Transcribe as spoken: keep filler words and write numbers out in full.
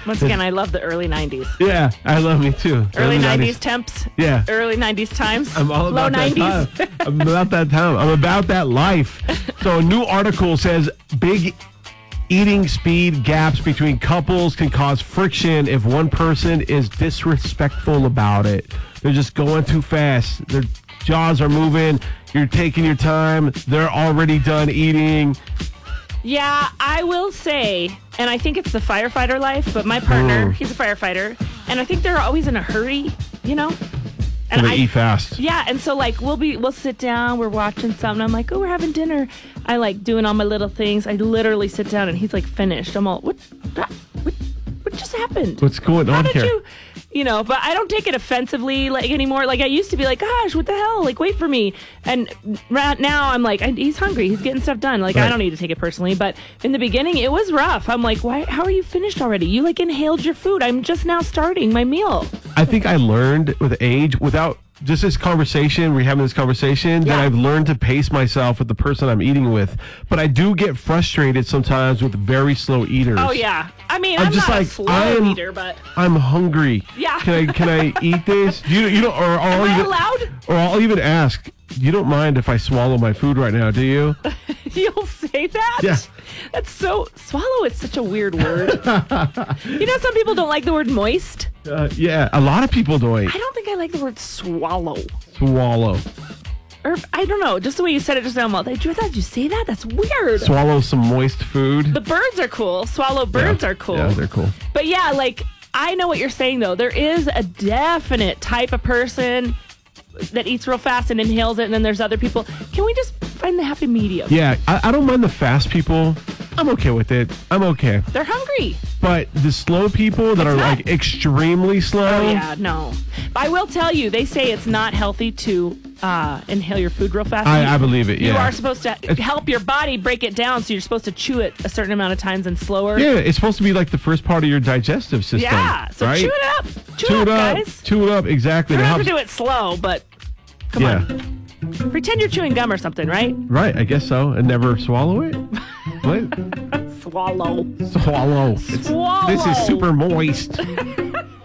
Once again, I love the early nineties. Yeah, I love me too. Early, early nineties temps. Yeah. Early nineties times. I'm all about Low that nineties. time. I'm about that time. I'm about that life. So a new article says big eating speed gaps between couples can cause friction if one person is disrespectful about it. They're just going too fast. Their jaws are moving. You're taking your time. They're already done eating. Yeah, I will say, and I think it's the firefighter life, but my partner, Ooh. he's a firefighter, and I think they're always in a hurry, you know? And So they I, eat fast. Yeah, and so like we'll be we'll sit down, we're watching something. I'm like, oh, we're having dinner. I like doing all my little things. I literally sit down and he's like finished. I'm all, what? What? What just happened? What's going How on did here? you? You know, but I don't take it offensively like anymore. Like I used to be like, gosh, what the hell? Like, wait for me. And right now I'm like, I, he's hungry. He's getting stuff done. Like, Right. I don't need to take it personally. But in the beginning, it was rough. I'm like, why? How are you finished already? You like inhaled your food. I'm just now starting my meal. I think I learned with age, without just this conversation, we're having this conversation, that Yeah. I've learned to pace myself with the person I'm eating with. But I do get frustrated sometimes with very slow eaters. Oh yeah. I mean, I'm I'm, just not like, a slow I'm- eater, but I'm hungry. Yeah. Can I can I eat this? You you don't or I'll am I even, allowed? or I'll even ask. You don't mind if I swallow my food right now, do you? You'll say that? Yeah. That's so, swallow is such a weird word. You know, some people don't like the word moist. Uh, yeah, a lot of people don't I don't think I like the word swallow. swallow. Or, I don't know, just the way you said it just now, I'm like, did you say that? That's weird. Swallow some moist food. The birds are cool. Swallow birds Yeah. are cool. Yeah, they're cool. But yeah, like, I know what you're saying, though. There is a definite type of person that eats real fast and inhales it, and then there's other people. Can we just find the happy medium? Yeah, I, I don't mind the fast people. I'm okay with it. I'm okay. They're hungry. But the slow people that It's are not- like extremely slow. Oh, yeah, no. But I will tell you, they say it's not healthy to uh, inhale your food real fast. I, You- I believe it, You yeah. are supposed to help your body break it down, so you're supposed to chew it a certain amount of times and slower. Yeah, it's supposed to be like the first part of your digestive system. Yeah, so right? chew it up. Chew, Chew it it up, up. guys. Chew it up, exactly. You It don't have to helps- do it slow, but come yeah. on. Pretend you're chewing gum or something, right? Right, I guess so. And never swallow it? What? Swallow. Swallow. It's- Swallow. This is super moist.